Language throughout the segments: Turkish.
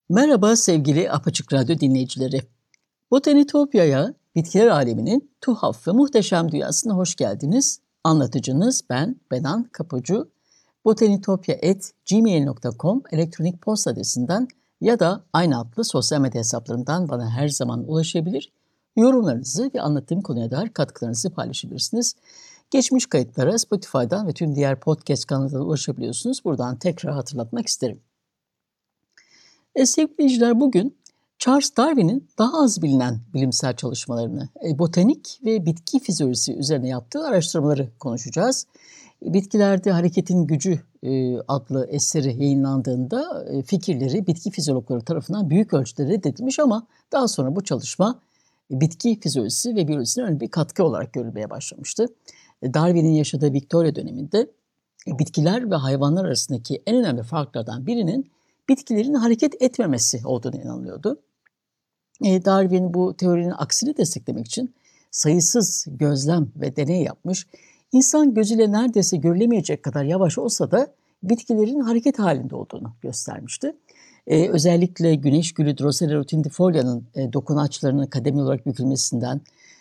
Merhaba sevgili Apaçık Radyo dinleyicileri. Botanitopya'ya, bitkiler aleminin tuhaf ve muhteşem dünyasına hoş geldiniz. Anlatıcınız ben Benan Kapucu. botanitopya@gmail.com elektronik posta adresinden ya da aynı adlı sosyal medya hesaplarımdan bana her zaman ulaşabilir. Yorumlarınızı ve anlattığım konuya dair katkılarınızı paylaşabilirsiniz. Geçmiş kayıtlara Spotify'dan ve tüm diğer podcast kanallarından ulaşabiliyorsunuz. Buradan tekrar hatırlatmak isterim. Sevgili dinleyiciler, bugün Charles Darwin'in daha az bilinen bilimsel çalışmalarını, botanik ve bitki fizyolojisi üzerine yaptığı araştırmaları konuşacağız. Bitkilerde Hareketin Gücü adlı eseri yayınlandığında fikirleri bitki fizyologları tarafından büyük ölçüde reddedilmiş ama daha sonra bu çalışma bitki fizyolojisi ve biyolojisine önemli bir katkı olarak görülmeye başlamıştı. Darwin'in yaşadığı Victoria döneminde bitkiler ve hayvanlar arasındaki en önemli farklardan birinin bitkilerin hareket etmemesi olduğuna inanılıyordu. Darwin bu teorinin aksini desteklemek için sayısız gözlem ve deney yapmış. İnsan gözüyle neredeyse görülemeyecek kadar yavaş olsa da bitkilerin hareket halinde olduğunu göstermişti. Özellikle güneş gülü Drosera rotundifolia'nın dokunaçlarının kademeli olarak bükülmesinden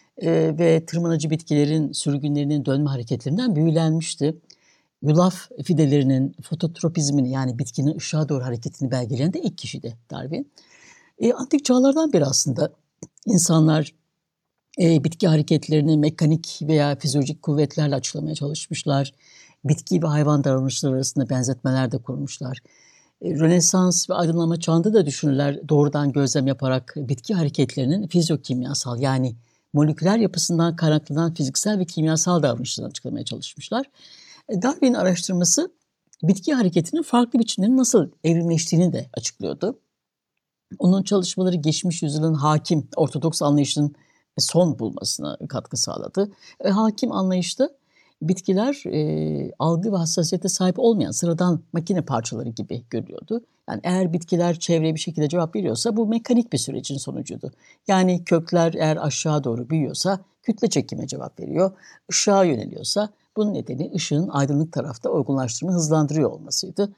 ve tırmanıcı bitkilerin sürgünlerinin dönme hareketlerinden büyülenmişti. Yulaf fidelerinin fototropizmini yani bitkinin ışığa doğru hareketini belgeleyen de ilk kişiydi Darwin. Antik çağlardan beri aslında insanlar bitki hareketlerini mekanik veya fizyolojik kuvvetlerle açıklamaya çalışmışlar. Bitki ve hayvan davranışları arasında benzetmeler de kurmuşlar. Rönesans ve aydınlanma çağında da düşünürler doğrudan gözlem yaparak bitki hareketlerinin fizyokimyasal yani moleküler yapısından kaynaklanan fiziksel ve kimyasal davranışlarını açıklamaya çalışmışlar. Darwin'in araştırması bitki hareketinin farklı biçimlerinin nasıl evrimleştiğini de açıklıyordu. Onun çalışmaları geçmiş yüzyılın hakim ortodoks anlayışının son bulmasına katkı sağladı. Hakim anlayışta bitkiler algı ve hassasiyete sahip olmayan sıradan makine parçaları gibi görüyordu. Yani eğer bitkiler çevreye bir şekilde cevap veriyorsa bu mekanik bir sürecin sonucuydu. Yani kökler eğer aşağı doğru büyüyorsa kütle çekime cevap veriyor. Işığa yöneliyorsa bunun nedeni ışığın aydınlık tarafta olgunlaştırma hızlandırıyor olmasıydı.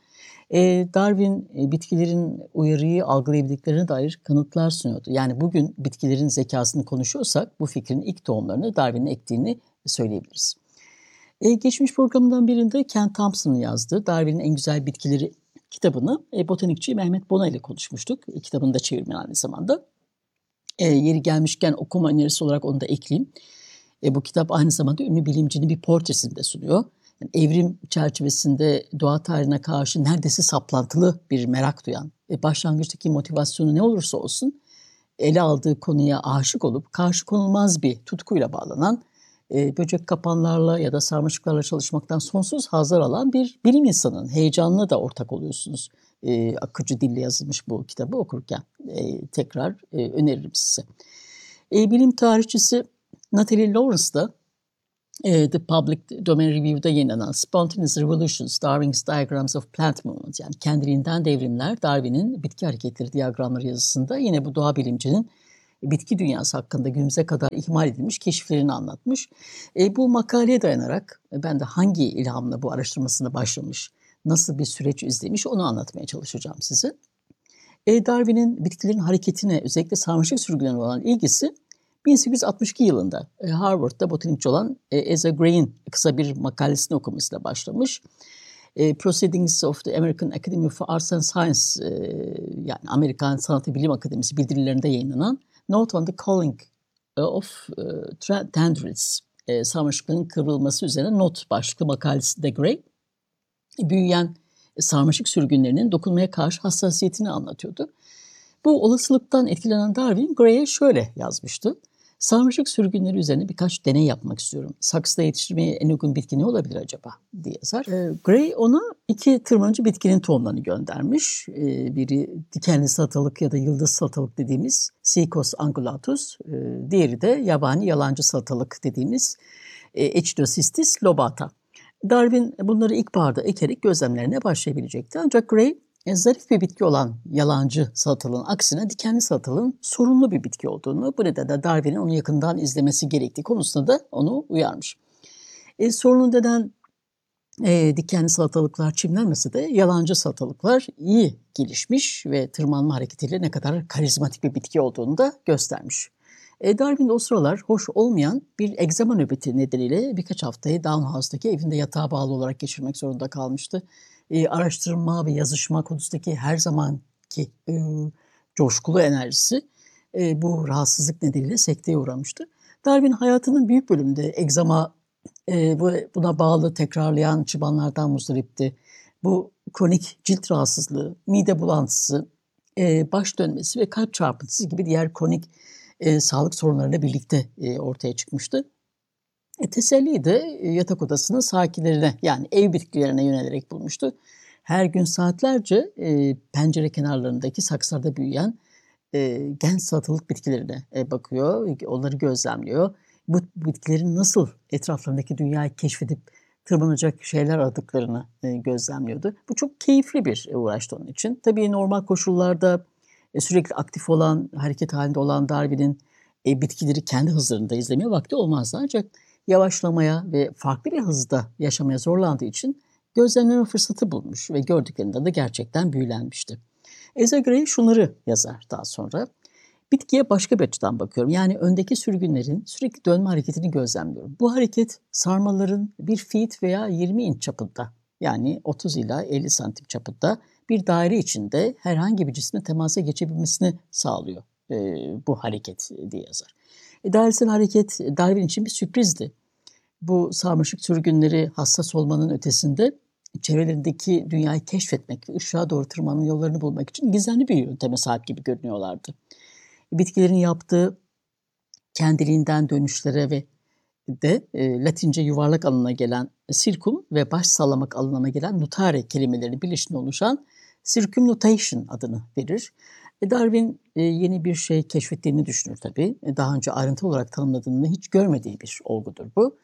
Darwin bitkilerin uyarıyı algılayabildiklerine dair kanıtlar sunuyordu. Yani bugün bitkilerin zekasını konuşuyorsak bu fikrin ilk tohumlarını Darwin'in ektiğini söyleyebiliriz. Geçmiş programından birinde Ken Thompson'ın yazdığı Darwin'in En Güzel Bitkileri kitabını botanikçi Mehmet Bona ile konuşmuştuk. Kitabını da çevirmen aynı zamanda. Yeri gelmişken okuma önerisi olarak onu da ekleyeyim. Bu kitap aynı zamanda ünlü bilimcinin bir portresini de sunuyor. Yani evrim çerçevesinde doğa tarihine karşı neredeyse saplantılı bir merak duyan, başlangıçtaki motivasyonu ne olursa olsun ele aldığı konuya aşık olup karşı konulmaz bir tutkuyla bağlanan, böcek kapanlarla ya da sarmaşıklarla çalışmaktan sonsuz hazlar alan bir bilim insanının heyecanına da ortak oluyorsunuz. Akıcı dille yazılmış bu kitabı okurken tekrar öneririm size. Bilim tarihçisi Natalie Lawrence da The Public Domain Review'da yayınlanan Spontaneous Revolutions, Darwin's Diagrams of Plant Movement yani kendiliğinden devrimler, Darwin'in bitki hareketleri diyagramları yazısında yine bu doğa bilimcinin bitki dünyası hakkında günümüze kadar ihmal edilmiş keşiflerini anlatmış. Bu makaleye dayanarak ben de hangi ilhamla bu araştırmasına başlamış, nasıl bir süreç izlemiş onu anlatmaya çalışacağım size. Darwin'in bitkilerin hareketine özellikle sarmaşık sürgünlerine olan ilgisi 1862 yılında Harvard'da botanikçi olan Asa Gray'in kısa bir makalesini okumasıyla başlamış. Proceedings of the American Academy of Arts and Science yani Amerikan Sanat ve Bilim Akademisi bildirilerinde yayınlanan Note on the Calling of Tendrils, sarmaşıkların kıvrılması üzerine not başlıklı makalesinde Gray, büyüyen sarmaşık sürgünlerinin dokunmaya karşı hassasiyetini anlatıyordu. Bu olasılıktan etkilenen Darwin, Gray'e şöyle yazmıştı. Sarmaşık sürgünleri üzerine birkaç deney yapmak istiyorum. Saksıda yetiştirmeye en uygun bitki ne olabilir acaba diye yazar. Gray ona 2 tırmanıcı bitkinin tohumlarını göndermiş. Biri dikenli salatalık ya da yıldız salatalık dediğimiz Siikos angulatus. Diğeri de yabani yalancı salatalık dediğimiz Echidocystis lobata. Darwin bunları ilkbaharda ekerek gözlemlerine başlayabilecekti. Ancak Gray zarif bir bitki olan yalancı salatalığın aksine dikenli salatalığın sorunlu bir bitki olduğunu, bu nedenle Darwin'in onu yakından izlemesi gerektiği konusunda da onu uyarmış. Sorunlu neden Dikenli salatalıklar çimlenmese de yalancı salatalıklar iyi gelişmiş ve tırmanma hareketiyle ne kadar karizmatik bir bitki olduğunu da göstermiş. Darwin de o sıralar hoş olmayan bir egzama nöbeti nedeniyle birkaç haftayı Downhouse'daki evinde yatağa bağlı olarak geçirmek zorunda kalmıştı. Araştırma ve yazışma konusundaki her zamanki coşkulu enerjisi bu rahatsızlık nedeniyle sekteye uğramıştı. Darwin hayatının büyük bölümünde egzama buna bağlı tekrarlayan çıbanlardan muzdaripti. Bu kronik cilt rahatsızlığı, mide bulantısı, baş dönmesi ve kalp çarpıntısı gibi diğer kronik sağlık sorunlarıyla birlikte ortaya çıkmıştı. Teselliyi de yatak odasının sakinlerine yani ev bitkilerine yönelerek bulmuştu. Her gün saatlerce pencere kenarlarındaki saksılarda büyüyen genç salatalık bitkilerine bakıyor, onları gözlemliyor. Bu bitkilerin nasıl etraflarındaki dünyayı keşfedip tırmanacak şeyler aradıklarını gözlemliyordu. Bu çok keyifli bir uğraştı onun için. Tabii normal koşullarda sürekli aktif olan, hareket halinde olan Darwin'in bitkileri kendi hızlarında izlemeye vakti olmazdı. Ancak yavaşlamaya ve farklı bir hızda yaşamaya zorlandığı için gözlemleme fırsatı bulmuş ve gördüklerinden de gerçekten büyülenmişti. Asa Gray şunları yazar daha sonra. Bitkiye başka bir açıdan bakıyorum. Yani öndeki sürgünlerin sürekli dönme hareketini gözlemliyorum. Bu hareket sarmaların bir feet veya 20 inç çapında yani 30 ila 50 santim çapında bir daire içinde herhangi bir cisme temasa geçebilmesini sağlıyor bu hareket diye yazar. Dairesel hareket Darwin için bir sürprizdi. Bu sarmaşık sürgünleri hassas olmanın ötesinde çevrelerindeki dünyayı keşfetmek ve ışığa doğru tırmanma yollarını bulmak için gizemli bir yönteme sahip gibi görünüyorlardı. Bitkilerin yaptığı kendiliğinden dönüşlere ve de Latince yuvarlak anlamına gelen circum ve baş sallamak anlamına gelen nutare kelimelerinin birleşiminden oluşan circumnutation adını verir. Darwin yeni bir şey keşfettiğini düşünür tabii. Daha önce ayrıntı olarak tanımladığını hiç görmediği bir olgudur bu.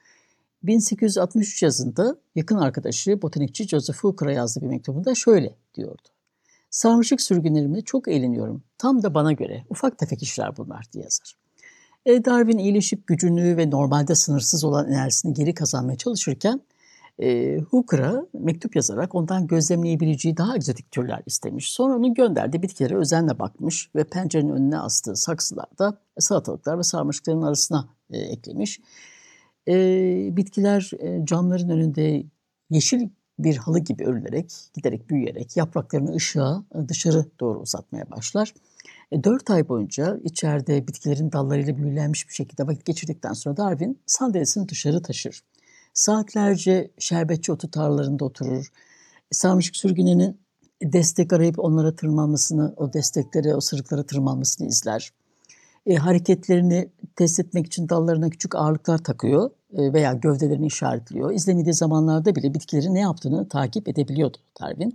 1863 yazında yakın arkadaşı botanikçi Joseph Hooker'a yazdığı bir mektubunda şöyle diyordu. Sarmaşık sürgünlerimle çok eğleniyorum. Tam da bana göre ufak tefek işler bunlar diye yazar. Darwin iyileşip gücünü ve normalde sınırsız olan enerjisini geri kazanmaya çalışırken Hooker'a mektup yazarak ondan gözlemleyebileceği daha egzotik türler istemiş. Sonra onun gönderdiği bitkilere özenle bakmış ve pencerenin önüne astığı saksılarda salatalıklar ve sarmaşıkların arasına eklemiş. Bitkiler camların önünde yeşil bir halı gibi örülerek, giderek büyüyerek yapraklarını ışığa dışarı doğru uzatmaya başlar. 4 ay boyunca içeride bitkilerin dallarıyla büyülenmiş bir şekilde vakit geçirdikten sonra Darwin sandalyesini dışarı taşır. Saatlerce şerbetçi otu tarlalarında oturur. Sarmaşık sürgünlerinin destek arayıp onlara tırmanmasını, o desteklere, o sırıklara tırmanmasını izler. Hareketlerini test etmek için dallarına küçük ağırlıklar takıyor veya gövdelerini işaretliyor. İzlemediği zamanlarda bile bitkilerin ne yaptığını takip edebiliyordu Darwin.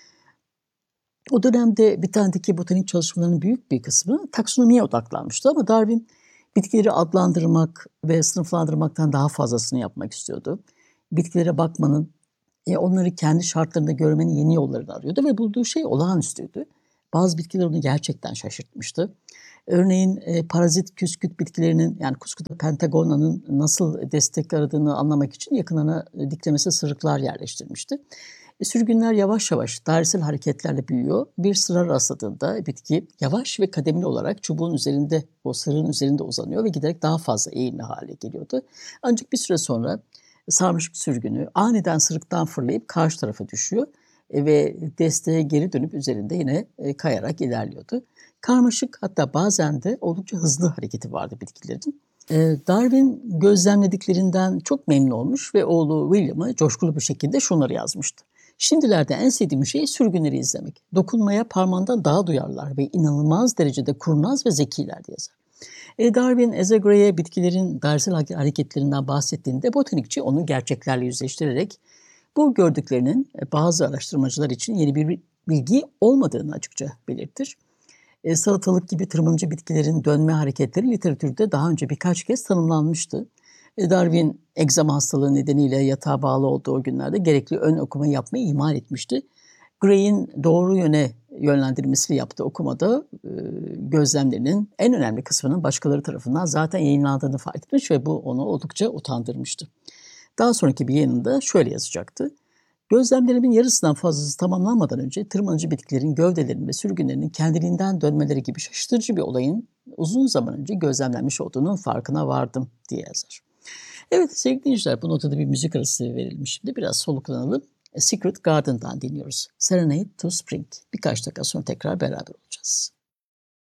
O dönemde Britannia'daki botanik çalışmalarının büyük bir kısmı taksonomiye odaklanmıştı ama Darwin bitkileri adlandırmak ve sınıflandırmaktan daha fazlasını yapmak istiyordu. Bitkilere bakmanın, onları kendi şartlarında görmenin yeni yollarını arıyordu ve bulduğu şey olağanüstüydü. Bazı bitkiler onu gerçekten şaşırtmıştı. Örneğin parazit küsküt bitkilerinin yani Cuscuta pentagona'nın nasıl destek aradığını anlamak için yakınına diklemesi sırıklar yerleştirmişti. Sürgünler yavaş yavaş dairesel hareketlerle büyüyor. Bir sıra rastladığında bitki yavaş ve kademeli olarak çubuğun üzerinde, o sırığın üzerinde uzanıyor ve giderek daha fazla eğimli hale geliyordu. Ancak bir süre sonra sarmaşık sürgünü aniden sırıktan fırlayıp karşı tarafa düşüyor ve desteğe geri dönüp üzerinde yine kayarak ilerliyordu. Karmaşık hatta bazen de oldukça hızlı hareketi vardı bitkilerin. Darwin gözlemlediklerinden çok memnun olmuş ve oğlu William'a coşkulu bir şekilde şunları yazmıştı. Şimdilerde en sevdiğim şey sürgünleri izlemek. Dokunmaya parmağından daha duyarlar ve inanılmaz derecede kurnaz ve zekiler diye yazar. Darwin, Asa Gray'e bitkilerin dairesel hareketlerinden bahsettiğinde botanikçi onu gerçeklerle yüzleştirerek bu gördüklerinin bazı araştırmacılar için yeni bir bilgi olmadığını açıkça belirtir. Salatalık gibi tırmanıcı bitkilerin dönme hareketleri literatürde daha önce birkaç kez tanımlanmıştı. Darwin egzama hastalığı nedeniyle yatağa bağlı olduğu o günlerde gerekli ön okuma yapmayı ihmal etmişti. Gray'in doğru yöne yönlendirmesiyle yaptığı okumada gözlemlerinin en önemli kısmının başkaları tarafından zaten yayınlandığını fark etmiş ve bu onu oldukça utandırmıştı. Daha sonraki bir yayınında şöyle yazacaktı. Gözlemlerimin yarısından fazlası tamamlanmadan önce tırmanıcı bitkilerin gövdelerinin ve sürgünlerinin kendiliğinden dönmeleri gibi şaşırtıcı bir olayın uzun zaman önce gözlemlenmiş olduğunun farkına vardım diye yazar. Evet sevgili dinleyiciler, bu notada bir müzik arası verelim şimdi. Biraz soluklanalım. A Secret Garden'dan dinliyoruz. Serenade to Spring. Birkaç dakika sonra tekrar beraber olacağız.